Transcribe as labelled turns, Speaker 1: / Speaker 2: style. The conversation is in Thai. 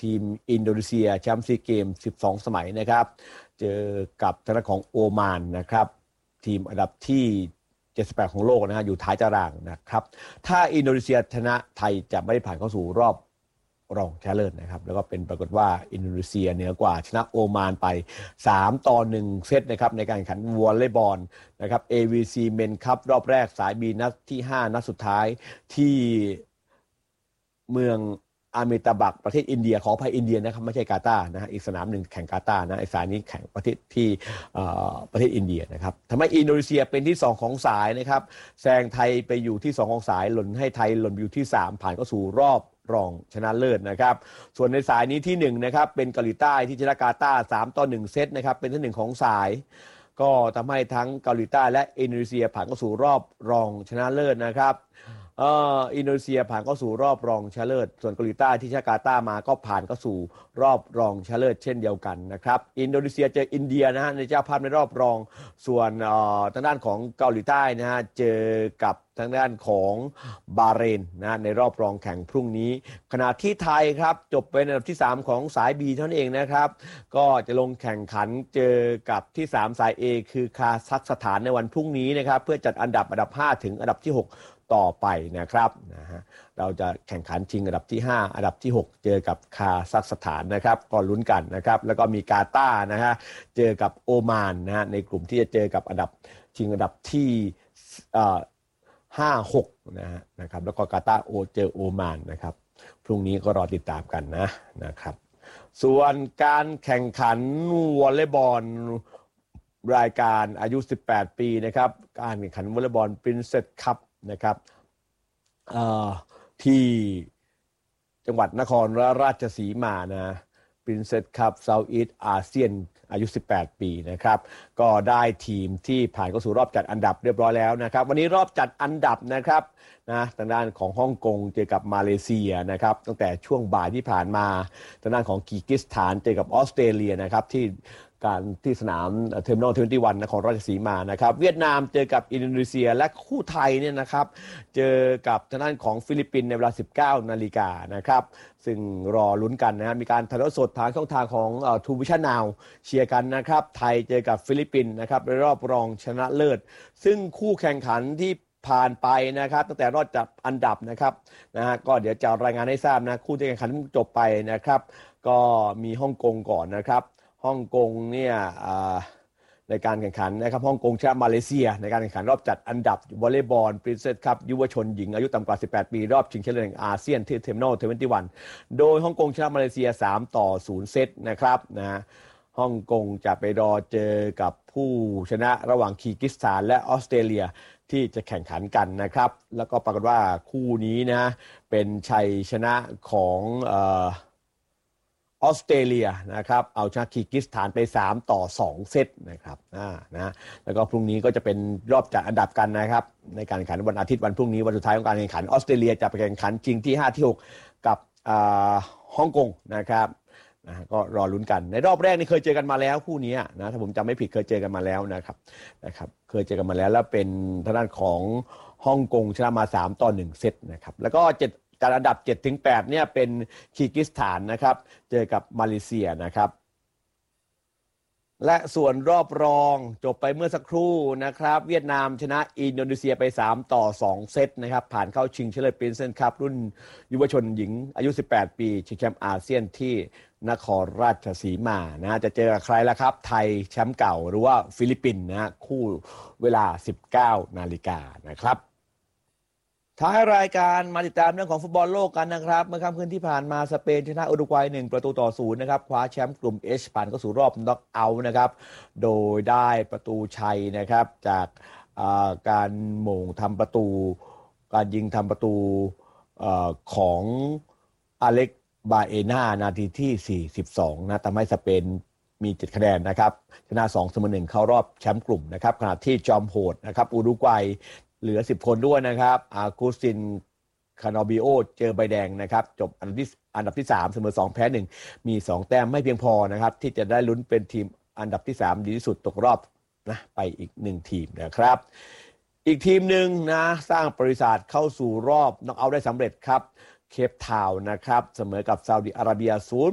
Speaker 1: ทีมอินโดนีเซียแชมป์ซีเกม12 สมัยนะครับเจอกับทางด้านของโอมานนะครับทีมอันดับที่78ของโลกนะฮะอยู่ท้ายตารางนะครับถ้าอินโดนีเซียชนะไทยจะไม่ได้ผ่านเข้าสู่รอบรองชนะเลิศนะครับแล้วก็เป็นปรากฏว่าอินโดนีเซียเหนือกว่าชนะโอมานไป3-1 เซตนะครับในการแข่งขันวอลเลย์บอลนะครับ AVC Men Cup รอบแรกสาย B นัดที่5นัดสุดท้ายที่เมืองอาเมตาบักประเทศอินเดียขออภัยอินเดียนะครับไม่ใช่กาตาร์นะฮะอีกสนามหนึ่งแข่งกาตาร์นะไอสายนี้แข่งประเทศที่ประเทศอินเดียนะครับทำให้อินโดนีเซียเป็นที่2ของสายนะครับแซงไทยไปอยู่ที่2ของสายหล่นให้ไทยหล่นอยู่ที่3ผ่านเข้าสู่รอบรองชนะเลิศนะครับส่วนในสายนี้ที่1นะครับเป็นเกาหลีใต้ที่ชนะกาตาร์3-1 เซตนะครับเป็นที่1ของสายก็ทำให้ทั้งเกาหลีใต้และอินโดนีเซียผ่านเข้าสู่รอบรองชนะเลิศนะครับอินโดนีเซียผ่านเข้าสู่รอบรองชนะเลิศส่วนเกาหลีใต้ที่ชนะกาตาร์มาก็ผ่านเข้าสู่รอบรองชนะเลิศเช่นเดียวกันนะครับอินโดนีเซียเจออินเดียนะฮะในเจ้าภาพในรอบรองส่วนทางด้านของเกาหลีใต้นะฮะเจอกับทางด้านของบาห์เรนนะในรอบรองแข่งพรุ่งนี้ขณะที่ไทยครับจบเป็นอันดับที่3ของสาย B เท่านั้นเองนะครับก็จะลงแข่งขันเจอกับที่3สาย A คือคาซัคสถานในวันพรุ่งนี้นะครับเพื่อจัดอันดับ5ถึงอันดับที่6ต่อไปนะครับนะฮะเราจะแข่งขันชิงอันดับที่5อันดับที่6เจอกับคาซัคสถานนะครับก็ลุ้นกันนะครับแล้วก็มีกาตาร์นะฮะเจอกับโอมานนะฮะในกลุ่มที่จะเจอกับชิงอันดับที่5-6นะครับแล้วก็กาตาร์เจอโอมานนะครับพรุ่งนี้ก็รอติดตามกันนะครับส่วนการแข่งขันวอลเลย์บอลรายการอายุ18 ปีนะครับการแข่งขันวอลเลย์บอล Princess Cup นะครับที่จังหวัดนครราชสีมานะ Princess Cup Southeast ASEAN อายุ18 ปีนะครับก็ได้ทีมที่ผ่านเข้าสู่รอบจัดอันดับเรียบร้อยแล้วนะครับวันนี้รอบจัดอันดับนะครับทางด้านของฮ่องกงเจอกับมาเลเซียนะครับตั้งแต่ช่วงบ่ายที่ผ่านมาทางด้านของกีร์กิสถานเจอกับออสเตรเลียนะครับที่สนามเทอร์มินอล21นครราชสีมานะครับเวียดนามเจอกับอินโดนีเซียและคู่ไทยเนี่ยนะครับเจอกับทางด้านของฟิลิปปินส์ในเวลา 19 นาฬิกานะครับซึ่งรอลุ้นกันนะมีการถ่ายทอดสดทางช่องทางของทูวิชั่นนาวเชียร์กันนะครับไทยเจอกับฟิลิปปินส์นะครับในรอบรองชนะเลิศซึ่งคู่แข่งขันที่ผ่านไปนะครับตั้งแต่รอบจัดอันดับนะครับก็เดี๋ยวจะรายงานให้ทราบนะคู่ที่แข่งขันจบไปนะครับก็มีฮ่องกงก่อนนะครับฮ่องกงเนี่ยในการแข่งขันนะครับฮ่องกงชนะมาเลเซียในการแข่งขันรอบจัดอันดับวอลเลย์บอล Princess Cup ยุวชนหญิงอายุต่ำกว่า18 ปีรอบชิงชนะเลิศแห่งอาเซียนที่เทอร์มินอล21โดยฮ่องกงชนะมาเลเซีย3-0 เซตนะครับฮ่องกงจะไปรอเจอกับผู้ชนะระหว่างคีร์กิสถานและออสเตรเลียที่จะแข่งขันกันนะครับแล้วก็ปรากฏว่าคู่นี้นะเป็นชัยชนะของออสเตรเลียนะครับเอาชนะคีร์กิสถานไป3-2 เซตนะครับแล้วก็พรุ่งนี้ก็จะเป็นรอบจัดอันดับกันนะครับในการแข่งขันวันอาทิตย์วันพรุ่งนี้วันสุดท้ายของการแข่งขันออสเตรเลียจะไปแข่งขันชิงที่5ที่6กับฮ่องกงนะครับก็รอลุ้นกันในรอบแรกนี่เคยเจอกันมาแล้วคู่นี้นะถ้าผมจำไม่ผิดเคยเจอกันมาแล้วนะครับเคยเจอกันมาแล้วเป็นทางด้านของฮ่องกงชนะมา3-1 เซตนะครับแล้วก็จัดอันดับ 7-8 เนี่ยเป็นคีร์กิสถานนะครับเจอกับมาเลเซียนะครับและส่วนรอบรองจบไปเมื่อสักครู่นะครับเวียดนามชนะอินโดนีเซียไป3-2 เซตนะครับผ่านเข้าชิงชนะเลิศ Princess Cup รุ่นยุวชนหญิงอายุ18 ปีชิงแชมป์อาเซียนที่นครราชสีมาจะเจอกับใครล่ะครับไทยแชมป์เก่าหรือว่าฟิลิปปินส์คู่เวลา 19 นาฬิกานะครับท้ายรายการมาติดตามเรื่องของฟุตบอลโลกกันนะครับเมื่อค่ำคืนที่ผ่านมาสเปนชนะอุรุกวัย1-0นะครับคว้าแชมป์กลุ่ม H ผ่านเข้าสู่รอบน็อกเอาท์นะครับโดยได้ประตูชัยนะครับจากการหม่งทำประตูการยิงทำประตูของอเล็กบาเอน่านาทีที่42ทำให้สเปนมี7 คะแนนนะครับชนะ2เสมอ1เข้ารอบแชมป์กลุ่มนะครับขณะที่จอมโหดนะครับอุรุกวัยเหลือ10 คนด้วยนะครับอากูสตินคานอบิโอเจอใบแดงนะครับจบอันดับที่3เสมอ2แพ้1มี2 แต้มไม่เพียงพอนะครับที่จะได้ลุ้นเป็นทีมอันดับที่3ดีที่สุดตกรอบไปอีก1 ทีมนะครับอีกทีมหนึ่งสร้างประวัติศาสตร์เข้าสู่รอบน็อกเอาท์ได้สำเร็จครับเคปทาวน์นะครับเสมอกับซาอุดิอาระเบีย